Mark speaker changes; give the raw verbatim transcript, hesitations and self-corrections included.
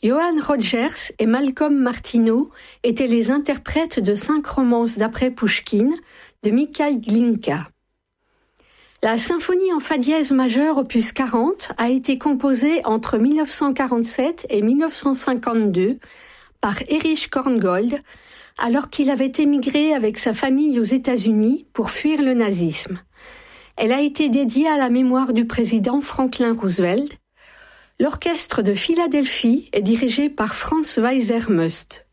Speaker 1: Johann Rogers et Malcolm Martineau étaient les interprètes de cinq romances d'après Pouchkine de Mikhaïl Glinka. La symphonie en fa dièse majeur opus quarante a été composée entre mille neuf cent quarante-sept et mille neuf cent cinquante-deux par Erich Korngold, alors qu'il avait émigré avec sa famille aux États-Unis pour fuir le nazisme. Elle a été dédiée à la mémoire du président Franklin Roosevelt. L'orchestre de Philadelphie est dirigé par Franz Weiser-Must.